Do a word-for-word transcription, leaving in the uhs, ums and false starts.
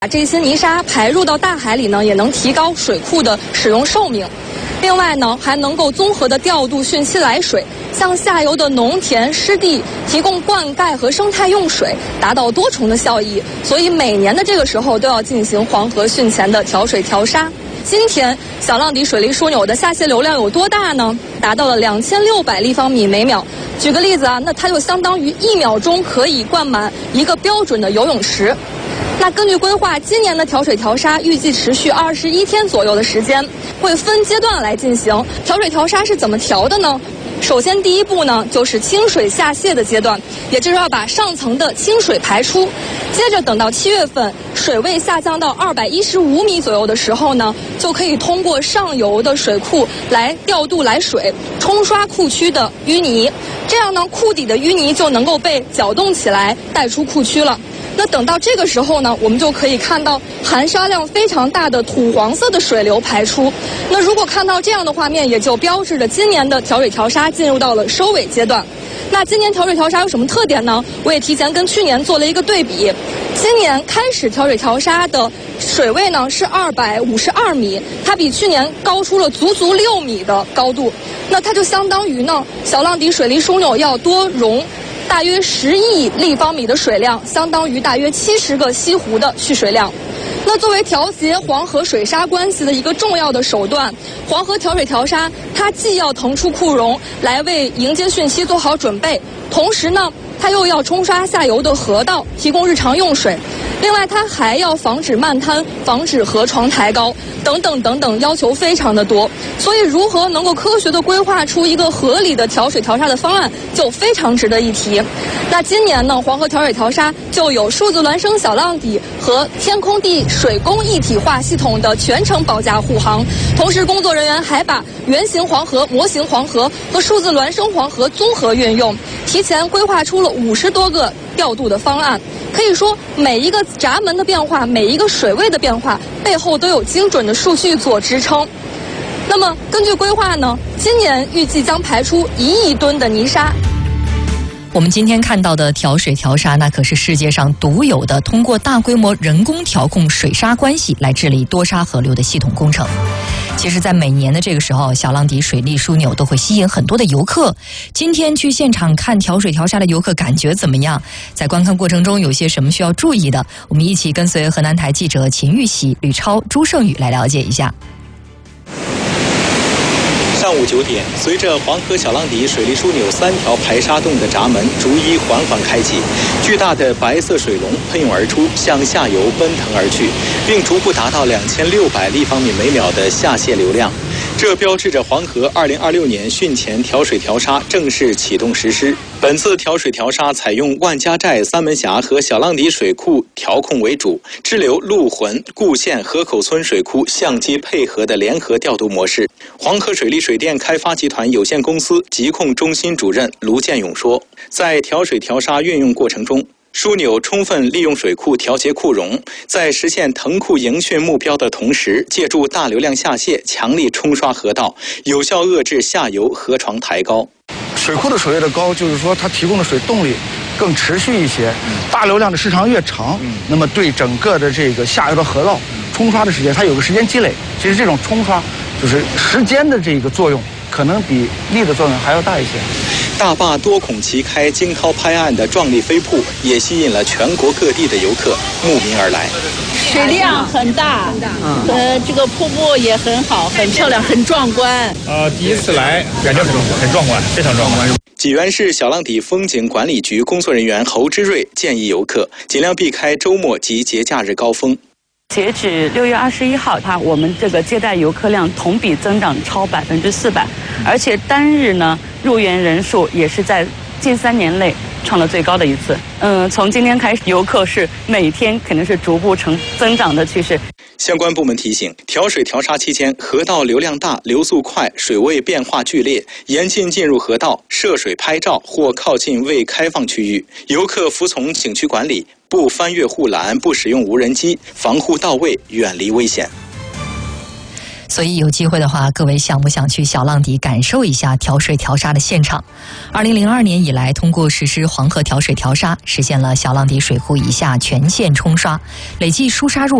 把这些泥沙排入到大海里呢，也能提高水库的使用寿命。另外呢，还能够综合的调度汛期来水，向下游的农田湿地提供灌溉和生态用水，达到多重的效益。所以每年的这个时候都要进行黄河汛前的调水调沙。今天小浪底水利枢纽的下泄流量有多大呢？达到了两千六百立方米每秒。举个例子啊，那它就相当于一秒钟可以灌满一个标准的游泳池。那根据规划，今年的调水调沙预计持续二十一天左右的时间，会分阶段来进行。调水调沙是怎么调的呢？首先第一步呢，就是清水下泄的阶段，也就是要把上层的清水排出。接着等到七月份，水位下降到二百一十五米左右的时候呢，就可以通过上游的水库来调度来水，冲刷库区的淤泥。这样呢，库底的淤泥就能够被搅动起来，带出库区了。那等到这个时候呢，我们就可以看到含沙量非常大的土黄色的水流排出。那如果看到这样的画面，也就标志着今年的调水调沙进入到了收尾阶段。那今年调水调沙有什么特点呢？我也提前跟去年做了一个对比。今年开始调水调沙的水位呢是二百五十二米，它比去年高出了足足六米的高度。那它就相当于呢，小浪底水利枢纽要多容大约十亿立方米的水量，相当于大约七十个西湖的蓄水量。那作为调节黄河水沙关系的一个重要的手段，黄河调水调沙，它既要腾出库容来为迎接汛期做好准备，同时呢，它又要冲刷下游的河道，提供日常用水。另外，它还要防止漫滩，防止河床抬高，等等等等，要求非常的多。所以，如何能够科学的规划出一个合理的调水调沙的方案，就非常值得一提。那今年呢，黄河调水调沙就有数字孪生小浪底和天空地水工一体化系统的全程保驾护航，同时工作人员还把原型黄河、模型黄河和数字孪生黄河综合运用，提前规划出了五十多个调度的方案。可以说，每一个闸门的变化，每一个水位的变化，背后都有精准的数据做支撑。那么，根据规划呢，今年预计将排出一亿吨的泥沙。 我们今天看到的调水调沙，那可是世界上独有的通过大规模人工调控水沙关系来治理多沙河流的系统工程。其实在每年的这个时候，小浪底水利枢纽都会吸引很多的游客。今天去现场看调水调沙的游客感觉怎么样？在观看过程中有些什么需要注意的？我们一起跟随河南台记者秦玉喜、吕超、朱胜宇来了解一下。 上午九点，随着黄河小浪底水利枢纽三条排沙洞的闸门逐一缓缓开启，巨大的白色水龙喷涌而出，向下游奔腾而去，并逐步达到两千六百立方米每秒的下泄流量。这标志着黄河二零二六年汛前调水调沙正式启动实施。本次调水调沙采用万家寨、三门峡和小浪底水库调控为主，支流陆浑、固县、河口村水库相机配合的联合调度模式。黄河水利水电开发集团有限公司疾控中心主任卢建勇说，在调水调沙运用过程中，枢纽充分利用水库调节库容，在实现腾库迎汛目标的同时，借助大流量下泄强力冲刷河道，有效遏制下游河床抬高。 水库的水位的高，就是说它提供的水动力更持续一些，大流量的时长越长，那么对整个的这个下游的河道冲刷的时间，它有个时间积累。其实这种冲刷就是时间的这个作用，可能比力的作用还要大一些。 大坝多孔齐开、惊涛拍岸的壮丽飞瀑，也吸引了全国各地的游客慕名而来。 水量很大，呃，这个瀑布也很好，很漂亮，很壮观。 呃，第一次来，感觉很很壮观，非常壮观。 济源市小浪底风景管理局工作人员侯之瑞建议游客尽量避开周末及节假日高峰。 截止六月二十一号，它我们这个接待游客量同比增长超百分之四百，而且单日呢入园人数也是在近三年内创了最高的一次。嗯，从今天开始，游客是每天肯定是逐步呈增长的趋势。 相关部门提醒，调水调沙期间，河道流量大、流速快、水位变化剧烈，严禁进入河道涉水拍照或靠近未开放区域。游客服从景区管理，不翻越护栏，不使用无人机，防护到位，远离危险。 所以有机会的话，各位想不想去小浪底感受一下调水调沙的现场？二零零二年以来，通过实施黄河调水调沙，实现了小浪底水库以下全线冲刷，累计疏沙入